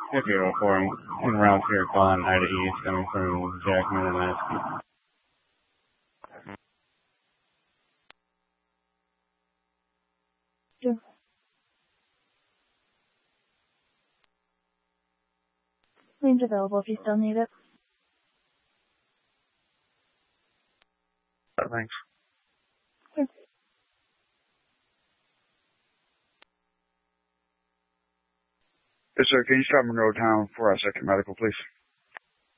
5004 in route here calling Ida East coming from Jackman and Lasky. Yeah. Lane's available if you still need it. Thanks. Sure. Yes, sir. Can you stop Monroe Town for our second medical, please?